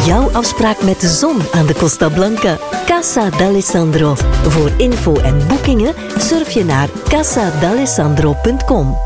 jouw afspraak met de zon aan de Costa Blanca. Casa d'Alessandro. Voor info en boekingen surf je naar casadalessandro.com.